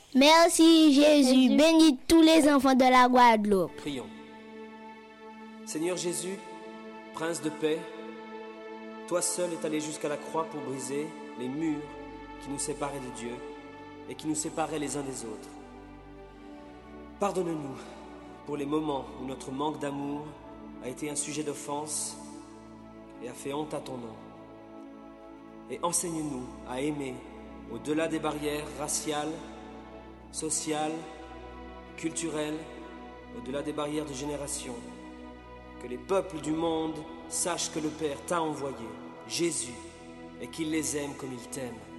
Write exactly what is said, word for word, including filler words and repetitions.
Merci Jésus, Jésus. bénis tous les enfants de la Guadeloupe. Prions. Seigneur Jésus, Prince de paix, toi seul es allé jusqu'à la croix pour briser les murs qui nous séparaient de Dieu et qui nous séparaient les uns des autres. Pardonne-nous pour les moments où notre manque d'amour a été un sujet d'offense et a fait honte à ton nom. Et enseigne-nous à aimer au-delà des barrières raciales, sociales, culturelles, au-delà des barrières de génération. Que les peuples du monde sachent que le Père t'a envoyé, Jésus, et qu'il les aime comme il t'aime.